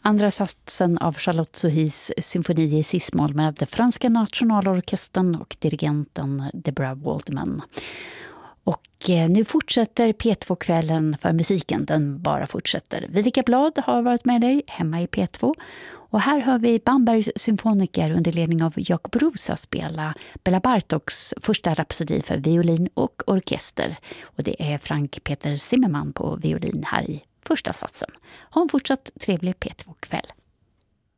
andra satsen av Charlotte Sohis symfoni i cis-moll med Franska nationalorkestern och dirigenten Deborah Waldman. Och nu fortsätter P2-kvällen för musiken, den bara fortsätter. Vivica Blad har varit med dig hemma i P2. Och här hör vi Bambergs symfoniker under ledning av Jakob Rosa spela Bela Bartoks första rapsodi för violin och orkester. Och det är Frank Peter Zimmermann på violin här i första satsen. Ha en fortsatt trevlig P2-kväll.